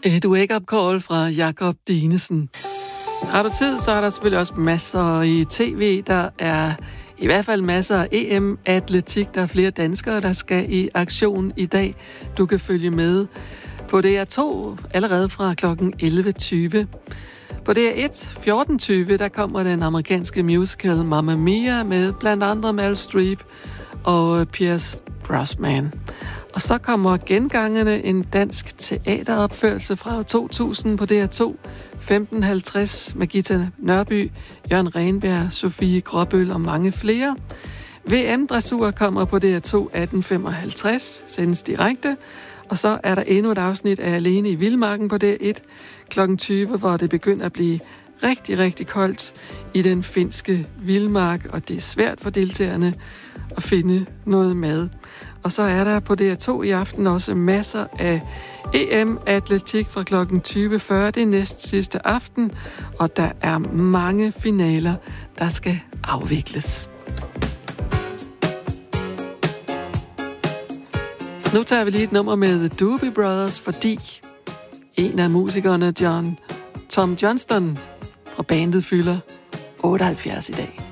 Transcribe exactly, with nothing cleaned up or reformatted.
Et wake-up call fra Jakob Dinesen. Har du tid, så er der selvfølgelig også masser i tv. Der er i hvert fald masser af E M-atletik. Der er flere danskere, der skal i aktion i dag. Du kan følge med på D R to allerede fra klokken elleve tyve. På D R et fjorten tyve, der kommer den amerikanske musical Mamma Mia med blandt andre Meryl Streep og Pierce Brosnan. Og så kommer Gengangerne, en dansk teateropførelse fra to tusind på D R to. femten halvtreds med Gita Nørby, Jørgen Renberg, Sofie Gråbøl og mange flere. V M-dressur kommer på D R to atten femoghalvtreds, sendes direkte. Og så er der endnu et afsnit af Alene i Vildmarken på D R et klokken tyve, hvor det begynder at blive rigtig, rigtig koldt i den finske vildmark, og det er svært for deltagerne at finde noget mad. Og så er der på D R to i aften også masser af E M-atletik fra klokken tyve fyrre. Det er næst sidste aften, og der er mange finaler, der skal afvikles. Nu tager vi lige et nummer med The Doobie Brothers, fordi en af musikerne, John Tom Johnston fra bandet, fylder otteoghalvfjerds i dag.